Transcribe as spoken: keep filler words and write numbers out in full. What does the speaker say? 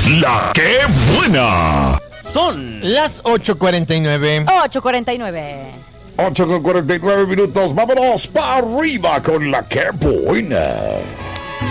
La que buena. Son las ocho cuarenta y nueve. ocho cuarenta y nueve. ocho con cuarenta y nueve minutos. Vámonos para arriba con la que buena.